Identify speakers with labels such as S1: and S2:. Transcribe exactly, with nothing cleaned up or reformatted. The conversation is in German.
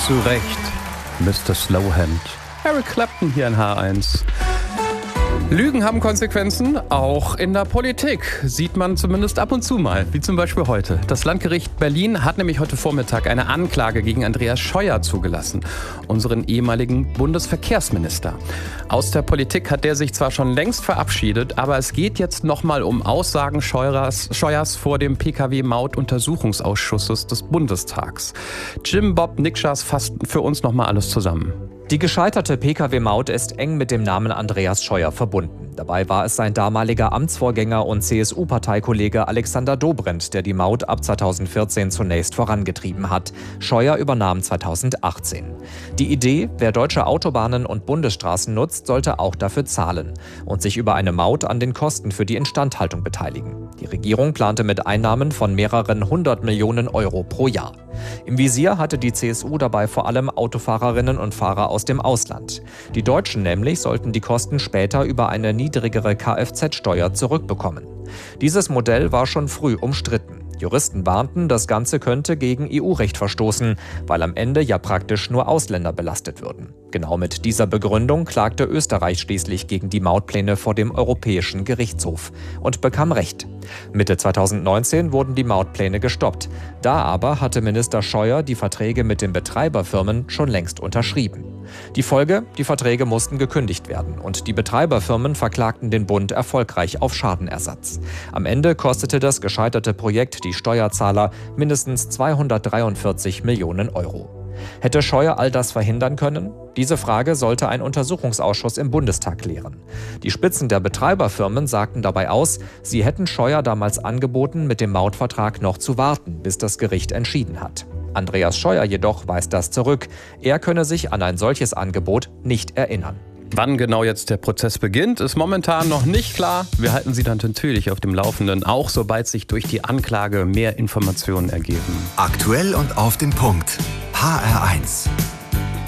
S1: Zu Recht, Mister Slowhand. Eric Clapton hier in H eins. Lügen haben Konsequenzen, auch in der Politik. Sieht man zumindest ab und zu mal, wie zum Beispiel heute. Das Landgericht Berlin hat nämlich heute Vormittag eine Anklage gegen Andreas Scheuer zugelassen, unseren ehemaligen Bundesverkehrsminister. Aus der Politik hat der sich zwar schon längst verabschiedet, aber es geht jetzt nochmal um Aussagen Scheuers, Scheuers vor dem P K W-Maut-Untersuchungsausschusses des Bundestags. Jim Bob Nikschas fasst für uns nochmal alles zusammen.
S2: Die gescheiterte P K W-Maut ist eng mit dem Namen Andreas Scheuer verbunden. Dabei war es sein damaliger Amtsvorgänger und C S U-Parteikollege Alexander Dobrindt, der die Maut ab zweitausendvierzehn zunächst vorangetrieben hat. Scheuer übernahm zweitausendachtzehn. Die Idee, wer deutsche Autobahnen und Bundesstraßen nutzt, sollte auch dafür zahlen und sich über eine Maut an den Kosten für die Instandhaltung beteiligen. Die Regierung plante mit Einnahmen von mehreren hundert Millionen Euro pro Jahr. Im Visier hatte die C S U dabei vor allem Autofahrerinnen und Fahrer aus dem Ausland. Die Deutschen nämlich sollten die Kosten später über eine niedrigere Kfz-Steuer zurückbekommen. Dieses Modell war schon früh umstritten. Juristen warnten, das Ganze könnte gegen E U-Recht verstoßen, weil am Ende ja praktisch nur Ausländer belastet würden. Genau mit dieser Begründung klagte Österreich schließlich gegen die Mautpläne vor dem Europäischen Gerichtshof und bekam Recht. Mitte zweitausendneunzehn wurden die Mautpläne gestoppt. Da aber hatte Minister Scheuer die Verträge mit den Betreiberfirmen schon längst unterschrieben. Die Folge: Die Verträge mussten gekündigt werden und die Betreiberfirmen verklagten den Bund erfolgreich auf Schadenersatz. Am Ende kostete das gescheiterte Projekt die Steuerzahler mindestens zweihundertdreiundvierzig Millionen Euro. Hätte Scheuer all das verhindern können? Diese Frage sollte ein Untersuchungsausschuss im Bundestag klären. Die Spitzen der Betreiberfirmen sagten dabei aus, sie hätten Scheuer damals angeboten, mit dem Mautvertrag noch zu warten, bis das Gericht entschieden hat. Andreas Scheuer jedoch weist das zurück. Er könne sich an ein solches Angebot nicht erinnern.
S1: Wann genau jetzt der Prozess beginnt, ist momentan noch nicht klar. Wir halten Sie dann natürlich auf dem Laufenden, auch sobald sich durch die Anklage mehr Informationen ergeben.
S3: Aktuell und auf den Punkt. H R eins.